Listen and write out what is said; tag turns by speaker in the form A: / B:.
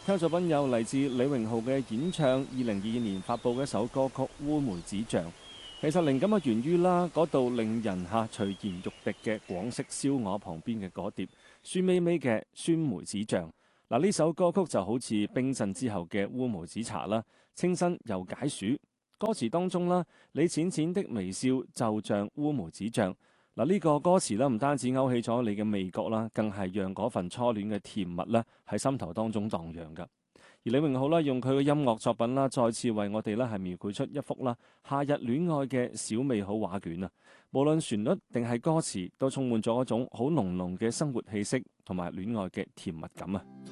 A: 聽作品有嚟自李榮浩嘅演唱2022年發布嘅一首歌曲《烏梅子醬》。其實靈感係源於啦嗰度令人垂涎欲滴嘅廣式燒鵝旁邊嘅嗰碟酸味味嘅酸梅子醬。嗱，呢首歌曲就好似冰鎮之後嘅烏梅子茶啦，清新又解暑。歌詞當中啦，你淺淺的微笑就像烏梅子醬。嗱，呢個歌詞咧唔單止勾起咗你嘅味覺啦，更係讓嗰份初戀嘅甜蜜咧喺心頭當中蕩漾㗎。而李榮浩啦，用佢嘅音樂作品啦，再次為我哋咧係描繪出一幅啦夏日戀愛嘅小美好畫卷啊！無論旋律定係歌詞，都充滿咗一種好濃濃嘅生活氣息同埋戀愛嘅甜蜜感啊！